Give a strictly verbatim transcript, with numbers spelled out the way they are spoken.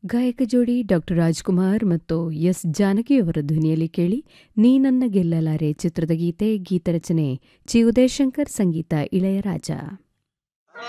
ಗಾಯಕ ಜೋಡಿ ಡಾಕ್ಟರ್ ರಾಜ್ಕುಮಾರ್ ಮತ್ತು ಎಸ್ ಜಾನಕಿಯವರ ಧ್ವನಿಯಲ್ಲಿ ಕೇಳಿ ನೀ ನನ್ನ ಗೆಲ್ಲಲಾರೆ ಚಿತ್ರದ ಗೀತೆ. ಗೀತರಚನೆ ಚಿ ಉದಯಶಂಕರ್, ಸಂಗೀತ ಇಳೆಯರಾಜ.